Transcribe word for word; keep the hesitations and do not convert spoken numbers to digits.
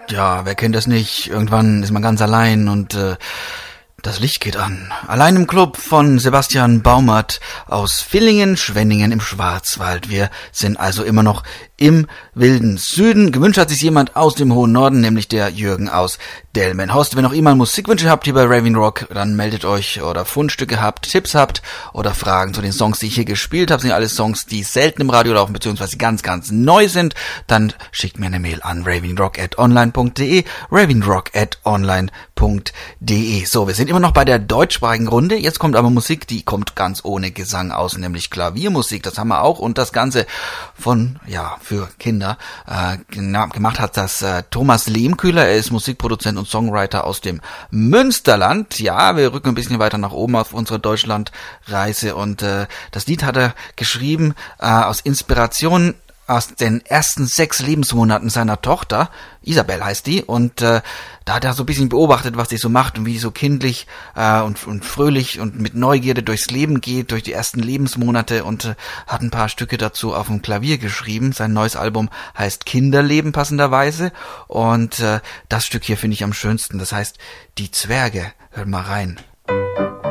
Ja, wer kennt das nicht? Irgendwann ist man ganz allein und äh, das Licht geht an. Allein im Club von Sebastian Baumert aus Villingen, Schwenningen im Schwarzwald. Wir sind also immer noch im wilden Süden. Gewünscht hat sich jemand aus dem hohen Norden, nämlich der Jürgen aus Delmenhorst. Wenn auch ihr mal Musikwünsche habt hier bei Raving Rock, dann meldet euch, oder Fundstücke habt, Tipps habt oder Fragen zu den Songs, die ich hier gespielt habe. Sind alles Songs, die selten im Radio laufen, beziehungsweise ganz, ganz neu sind. Dann schickt mir eine Mail an ravingrock at online punkt de, ravingrock at online punkt de. So, wir sind immer noch bei der deutschsprachigen Runde. Jetzt kommt aber Musik, die kommt ganz ohne Gesang aus, nämlich Klaviermusik. Das haben wir auch, und das Ganze von, ja, für Kinder äh, gemacht hat das äh, Thomas Lehmkühler. Er ist Musikproduzent und Songwriter aus dem Münsterland. Ja, wir rücken ein bisschen weiter nach oben auf unsere Deutschlandreise, und äh, das Lied hat er geschrieben äh, aus Inspiration aus den ersten sechs Lebensmonaten seiner Tochter. Isabel heißt die, und äh, da hat er so ein bisschen beobachtet, was die so macht und wie die so kindlich äh, und, und fröhlich und mit Neugierde durchs Leben geht, durch die ersten Lebensmonate, und äh, hat ein paar Stücke dazu auf dem Klavier geschrieben. Sein neues Album heißt Kinderleben passenderweise, und äh, das Stück hier finde ich am schönsten. Das heißt Die Zwerge. Hört mal rein.